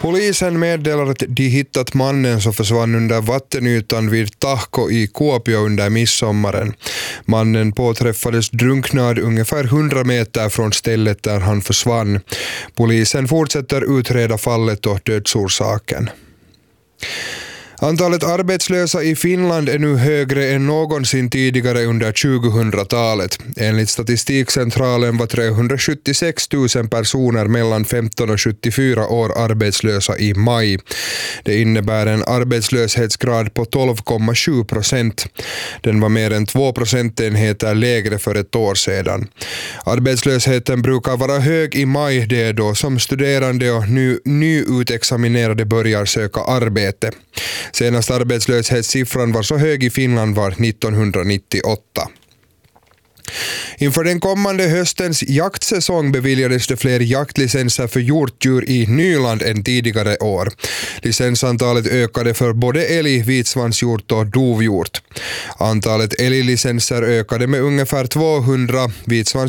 Polisen meddelar att de hittat mannen som försvann under vattenytan vid Tahko i Kuopio under midsommaren. Mannen påträffades drunknad ungefär 100 meter från stället där han försvann. Polisen fortsätter utreda fallet och dödsorsaken. Antalet arbetslösa i Finland är nu högre än någonsin tidigare under 2000-talet. Enligt Statistikcentralen var 376 000 personer mellan 15 och 74 år arbetslösa i maj. Det innebär en arbetslöshetsgrad på 12,7%. Den var mer än 2 procentenheter lägre för ett år sedan. Arbetslösheten brukar vara hög i maj, det är då som studerande och nyutexaminerade börjar söka arbete. Senast arbetslöshetssiffran var så hög i Finland var 1998. Inför den kommande höstens jaktsäsong beviljades det fler jaktlicenser för hjortdjur i Nyland än tidigare år. Licensantalet ökade för både älg, vitsvanshjort och dovhjort. Antalet älglicenser ökade med ungefär 200, vitsvanshjort